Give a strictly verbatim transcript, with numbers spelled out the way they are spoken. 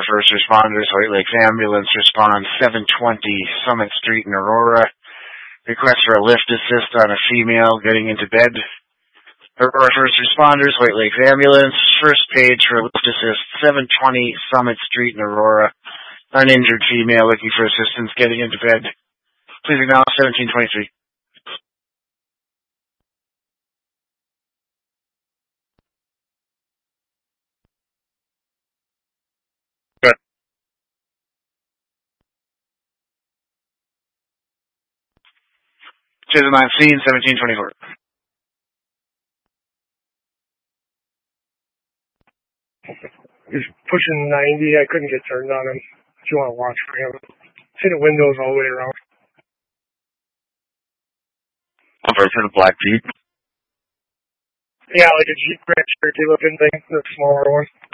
first responders, White Lakes Ambulance responds seven twenty Summit Street in Aurora. Request for a lift assist on a female getting into bed. Aurora first responders, White Lakes Ambulance, first page for lift assist, seven twenty Summit Street in Aurora. Uninjured female looking for assistance getting into bed. Please acknowledge seventeen twenty-three. Good. Chisholm on scene, seventeen twenty-four. He's pushing ninety. I couldn't get turned on him. If you want to watch for him. See the windows all the way around. Over for the black Jeep. Yeah, like a Jeep Grand Cherokee looking thing, the smaller one.